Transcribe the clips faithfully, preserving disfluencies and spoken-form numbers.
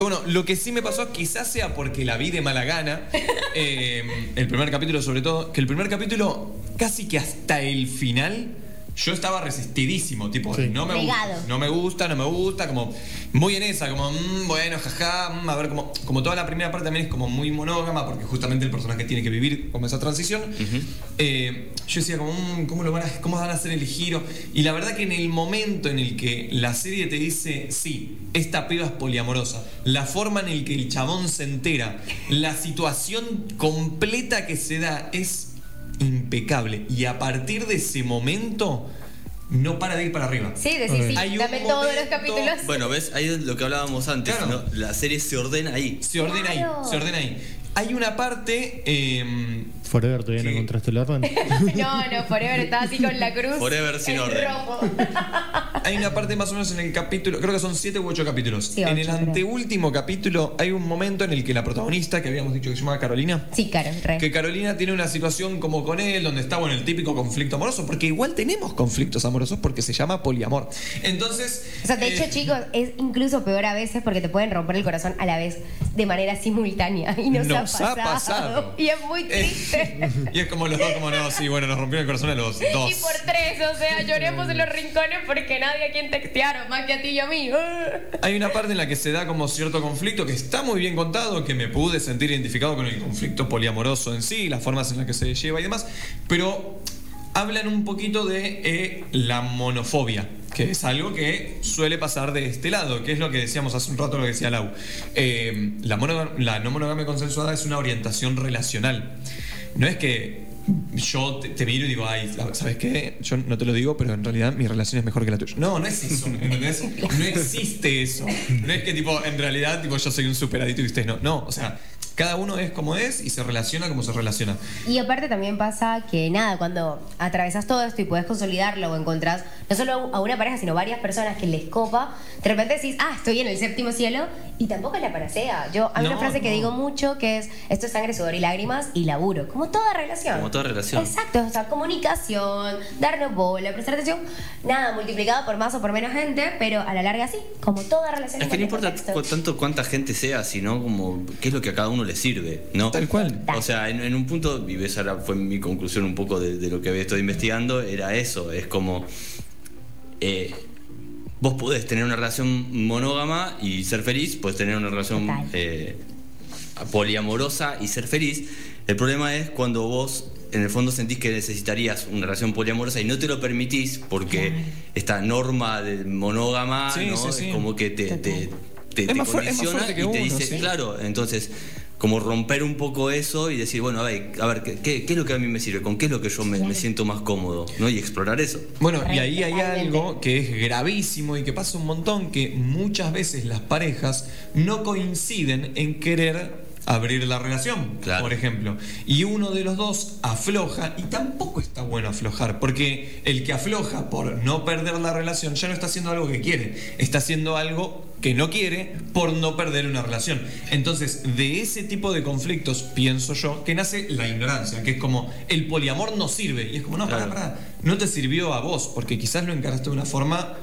Bueno, lo que sí me pasó, quizás sea porque la vi de mala gana, eh, el primer capítulo sobre todo, que el primer capítulo casi que hasta el final yo estaba resistidísimo, tipo, Sí. no, me gusta, no me gusta, no me gusta, como muy en esa, como, mmm, bueno, jaja, mmm, a ver, como, como toda la primera parte también es como muy monógama, porque justamente el personaje tiene que vivir como esa transición. Uh-huh. eh, yo decía como, mmm, ¿cómo, lo van a, ¿cómo van a hacer el giro? Y la verdad que en el momento en el que la serie te dice, sí, esta piba es poliamorosa, la forma en el que el chabón se entera, la situación completa que se da es impecable. Y a partir de ese momento no para de ir para arriba. Sí, decís, sí, Hay dame un todos momento- los capítulos. Bueno, ¿ves? Ahí es lo que hablábamos antes, Claro. ¿no? La serie se ordena ahí. Se ordena Claro. ahí, se ordena ahí. Hay una parte... eh, Forever todavía no Sí. encontraste el orden. No, no, Forever está así con la cruz. Forever sin en orden. rojo. hay una parte más o menos en el capítulo, creo que son siete u ocho capítulos. Sí, en ocho, el creo. anteúltimo capítulo hay un momento en el que la protagonista, que habíamos dicho que se llamaba Carolina, Sí, claro, re. que Carolina tiene una situación como con él, donde está, bueno, el típico conflicto amoroso, porque igual tenemos conflictos amorosos porque se llama poliamor. Entonces... O sea, de eh, hecho, chicos, es incluso peor a veces porque te pueden romper el corazón a la vez de manera simultánea. Y nos, Nos ha, ha pasado. pasado. Y es muy triste. y es como los dos, como no, sí, bueno, nos rompieron el corazón a los dos. Y por tres, o sea, lloremos en los rincones porque nadie a quien textearon, más que a ti y a mí. Hay una parte en la que se da como cierto conflicto que está muy bien contado, que me pude sentir identificado con el conflicto poliamoroso en sí, las formas en las que se lleva y demás, pero hablan un poquito de eh, la monofobia, que es algo que suele pasar de este lado, que es lo que decíamos hace un rato, lo que decía Lau. Eh, la, mono- la no monogamia consensuada es una orientación relacional. No es que yo te, te miro y digo, ay, ¿sabes qué? Yo no te lo digo, pero en realidad mi relación es mejor que la tuya. No, no es eso, ¿entendés? No existe eso. No es que, tipo, en realidad, tipo, yo soy un superadito y ustedes no. No, o sea, cada uno es como es y se relaciona como se relaciona. Y aparte también pasa que nada, cuando atravesas todo esto y puedes consolidarlo o encontrás no solo a una pareja, sino varias personas que les copa, de repente decís, ah, estoy en el séptimo cielo y tampoco es la panacea. Yo, hay No, una frase que no. digo mucho que es, esto es sangre, sudor y lágrimas y laburo, como toda relación. Como toda relación. Exacto, o sea, comunicación, darnos bola, prestar atención, nada, multiplicado por más o por menos gente, pero a la larga sí, como toda relación. Es que no en importa cualquier cu- contexto. tanto cuánta gente sea, sino como qué es lo que a cada uno le sirve, ¿no? Tal cual. O sea, en, en un punto, y esa era- fue mi conclusión un poco de, de lo que había estado investigando, era eso, es como... eh, vos podés tener una relación monógama y ser feliz, podés tener una relación Total. eh, poliamorosa y ser feliz. El problema es cuando vos en el fondo sentís que necesitarías una relación poliamorosa y no te lo permitís porque Claro. esta norma de monógama, Sí, ¿no? sí, sí. Es como que te, te, te, Es te más fu- es más condiciona fuerte que y te uno, dice, sí. claro, entonces como romper un poco eso y decir, bueno, a ver, a ver ¿qué, qué, qué es lo que a mí me sirve? ¿Con qué es lo que yo me, me siento más cómodo? ¿No? Y explorar eso. Bueno, y ahí hay Totalmente. algo que es gravísimo y que pasa un montón, que muchas veces las parejas no coinciden en querer abrir la relación, Claro. por ejemplo. Y uno de los dos afloja, y tampoco está bueno aflojar, porque el que afloja por no perder la relación ya no está haciendo algo que quiere, está haciendo algo que no quiere por no perder una relación. Entonces, de ese tipo de conflictos, pienso yo, que nace la ignorancia, que es como, el poliamor no sirve. Y es como, no, Claro. pará, pará, no te sirvió a vos, porque quizás lo encaraste de una forma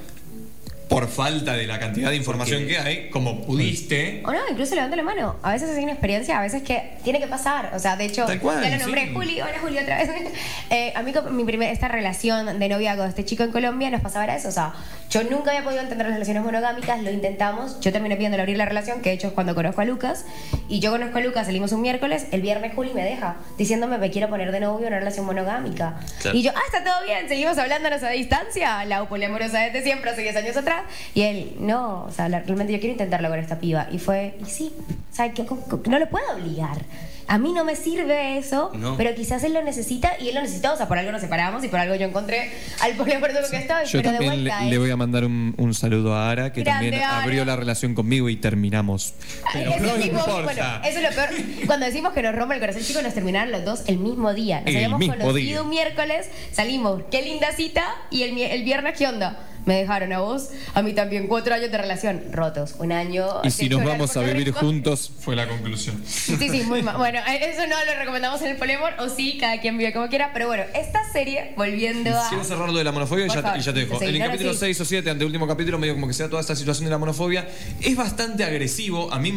por falta de la cantidad de información Porque- que hay, como pudiste. O no, incluso levanta la mano. A veces es una experiencia, a veces que tiene que pasar. O sea, de hecho, Tal cual, ya lo nombré, sí. Juli, hola Juli otra vez. Eh, a mí con mi primer, esta relación de noviazgo de este chico en Colombia nos pasaba era eso. O sea, yo nunca había podido entender las relaciones monogámicas, lo intentamos. Yo terminé pidiéndole abrir la relación, que de hecho es cuando conozco a Lucas. Y yo conozco a Lucas, salimos un miércoles, el viernes Juli me deja, diciéndome me quiero poner de novio en una relación monogámica. Claro. Y yo, ah, está todo bien, seguimos hablándonos a distancia, la poliamorosa desde siempre, hace diez años atrás. Y él, no, o sea, la- realmente yo quiero intentarlo con esta piba. Y fue, y sí, o sea, que, que no lo puedo obligar. A mí no me sirve eso, No. pero quizás él lo necesita y él lo necesita, o sea, por algo nos separamos y por algo yo encontré al poliamoroso con que estoy, Yo pero de también le, vuelta le es- voy a mandar un, un saludo a Ara, que Grande, también Ara. abrió la relación conmigo y terminamos. Pero Eso no tipo, importa. bueno, eso es lo peor. Cuando decimos que nos rompe el corazón, chicos, nos terminaron los dos el mismo día. Nos El habíamos mismo conocido día. un miércoles, salimos, qué linda cita, y el, mi- el viernes, ¿qué onda? Me dejaron a vos, a mí también. Cuatro años de relación rotos. Un año. Y si de nos llorar vamos a por vivir rico. juntos, fue la conclusión. Sí, sí, muy mal. Bueno, eso no lo recomendamos en el poliamor, o sí, cada quien vive como quiera. Pero bueno, esta serie, volviendo a. Quiero cerrar lo de la monofobia y Por ya, te, favor, y ya te dejo. sí, en el no, no, capítulo sí. seis o siete, ante último capítulo, medio como que se da toda esta situación de la monofobia. Es bastante agresivo. A mí